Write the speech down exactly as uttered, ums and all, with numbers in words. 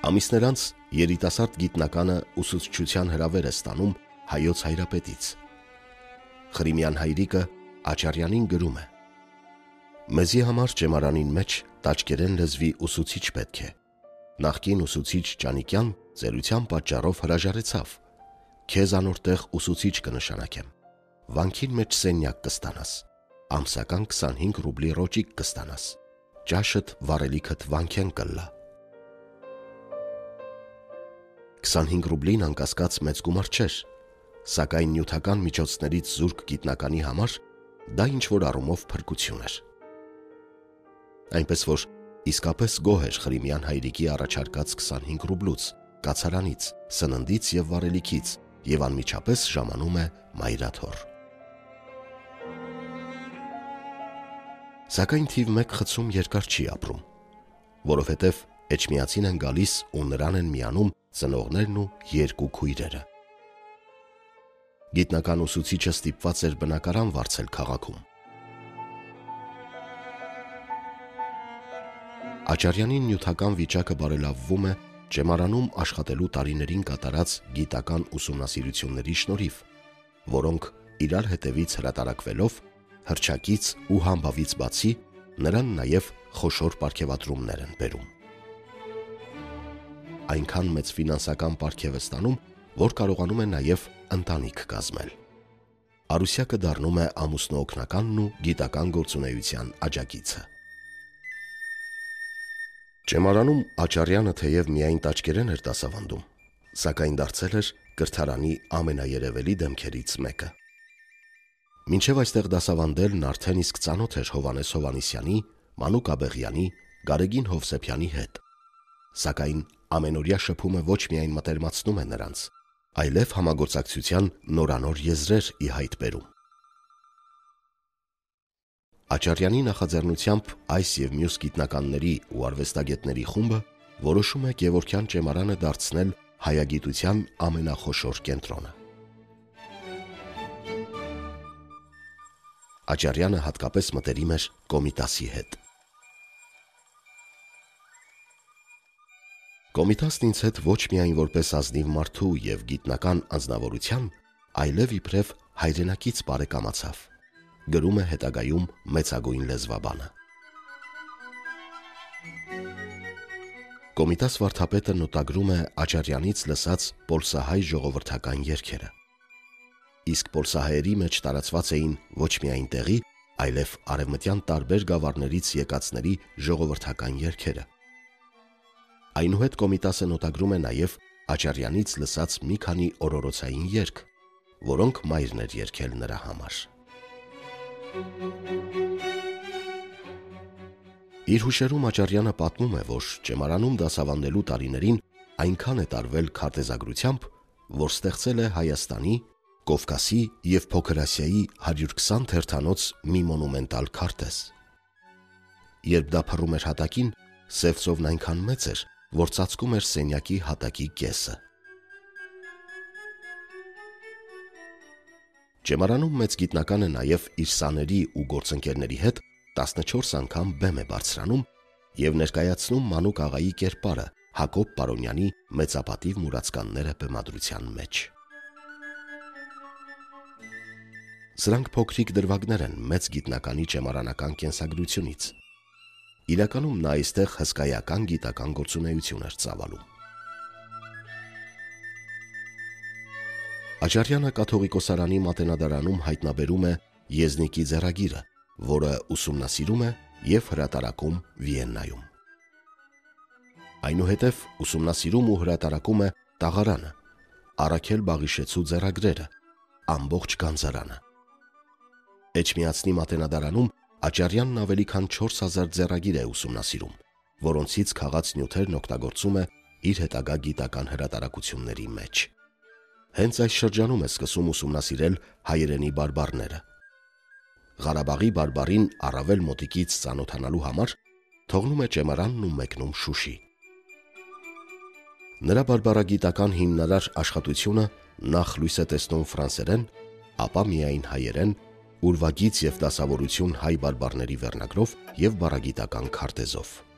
Ամիսներ անց երիտասարդ գիտնականը ուսուցչության հրավեր է ստանում հայոց հայրապետից։ Խրիմյան հայրիկը Աչարյանին գրում է. «Մեզի համար ճեմարանին մեջ տաճկերեն լեզվի ուսուցիչ պետք է։ Նախկին ուսուցիչ Ճանիկյան ծերության պատճառով հրաժարեցավ։ Քեզ անորտեղ ուսուցիչ կնշանակեմ։ Վանքին մեջ սենյակ կստանաս, ամսական քսանհինգ ռուբլի ռոճիկ կստանաս, ճաշըտ վարելիքըտ վանքեն կլլա»։ քսանհինգ ռուբլին անկասկած մեծ գումար չէր, սակայն նյութական միջոցներից զուրկ գիտնականի համար դա ինչ-որ առումով փրկություն էր։ Այնպես որ իսկապես գոհ էր Խրիմյան հայրիկի առաջարկած քսանհինգ ռուբլուց, կացարանից, սննդից և վարելիքից և անմիջապես ժամանում է մայրաթոռ։ Սակայն թիվ մեկ խցում երկար չի ապրում, որովհետև Էջմիածին են գալիս ու նրան են միանում ծնողներն ու երկու քույրերը։ Գիտնական ուսուցիչը ստիպված էր բնակարան վարձել քաղաքում։ Աչարյանին նյութական վիճակը բարելավվում է ճեմարանում աշխատելու տարիներին կատարած գիտական ուսումնասիրությունների շնորհիվ, որոնք իրար հետևից հրատարակվելով հռչակից ու համբավից բացի նրան նաև խոշոր պարգևատրումներ են բերում։ Այնքան մեծ ֆինանսական պարգև է ստանում, որ կարողանում է նաև ընտանիք կազմել։ Արուսյակը դառնում է ամուսնու օգնականն ու գիտական գործունեության աջակիցը։ Ճեմարանում Աչարյանը թեև միայն տաճկերեն էր դասավանդում, սակայն դարձել էր կրթարանի ամենաերևելի դեմքերից մեկը։ Մինչև այստեղ դասավանդելն արդեն իսկ ծանոթ էր Հովհաննես Հովհաննիսյանի, Մանուկ Աբեղյանի, Գարեգին Հովսեփյանի հետ, սակայն ամենօրյա շփումը ոչ միայն մտերմացնում է նրանց, այլև համագործակցության նորանոր եզրեր ի հայտ բերում։ Աչարյանի նախաձեռնությամբ այս և մյուս գիտնականների ու արվեստագետների խումբը որոշում է Գևորգյան ճեմարանը դարձնել հայագիտության ամենախոշոր կենտրոնը։ Աչարյանը հատկապես մտերիմ էր Կոմիտասի հետ։ Կոմիտասն ինձ հետ ոչ միայն որպես ազնիվ մարդու և գիտնական անձնավորության, այլև իբրև հայրենակից բարեկամացավ, գրում է հետագայում մեծագույն լեզվաբանը։ Կոմիտաս վարդապետը նոտագրում է Աչարյանից լսած պոլսահայ ժողովրդական երգերը։ Իսկ պոլսահայերի մեջ տարածված էին ոչ միայն տեղի, այլև արևմտյան տարբեր գավառներից եկածների ժողովրդական երգերը։ Այնուհետ Կոմիտասը նոտագրում է նաև Աչարյանից լսած մի քանի օրորոցային երգ, որոնք մայրն էր երգել նրա համար։ Իր հուշերում Աչարյանը պատմում է, որ ճեմարանում դասավանդելու տարիներին այնքան է տարվել քարտեզագրությամբ, որ ստեղծել է Հայաստանի, Կովկասի և Փոքր Ասիայի հարյուր քսան թերթանոց մի մոնումենտալ քարտեզ։ Երբ դա փռում էր հատակին, սև ծովն այնքան մեծ էր, որ ծածկում էր սենյակի հատակի կեսը։ Ճեմարանում մեծ գիտնականը նաև իր սաների ու գործընկերների հետ տասնչորս անգամ բեմ է բարձրանում և ներկայացնում Մանուկ աղայի կերպարը Հակոբ Պարոնյանի մեծապատիվ մուրացկանները բեմադրության մեջ։ Սրանք փոքրիկ դրվագներ են մեծ գիտնականի ճեմարանական կենսագրությունից։ Իրականում նա այստեղ հսկայական գիտական գործունեություն էր ծավալում։ Աչարյանը կաթողիկոսարանի մատենադարանում հայտնաբերում է Եզնիկի ձեռագիրը, որը ուսումնասիրում է և հրատարակում Վիեննայում։ Այնուհետև ուսումնասիրում ու հրատարակում է տաղարանը, Առաքել Բաղիշեցու ձեռագրերը, ամբողջ գանձարանը։ Էջմիածնի մատենադարանում Աչարյանն ավելի քան չորս հազար ձեռագիր է ուսումնասիրում, որոնցից քաղած նյութերն օգտագործում է իր հետագա գիտական հրատարակությունների մեջ։ Հենց այս շրջանում է սկսում ուսումնասիրել հայերենի բարբառները։ Ղարաբաղի բարբառին առավել մոտիկից ծանոթանալու համար թողնում է ճեմարանն ու մեկնում Շուշի։ Նրա բարբառագիտական հիմնարար աշխատությունը նախ լույս է տեսնում ֆրանսերեն, ապա միայն հայերեն, ուրվագիծ և դասավորություն հայ բարբառների վերնագրով և բառագիտական քարտեզով։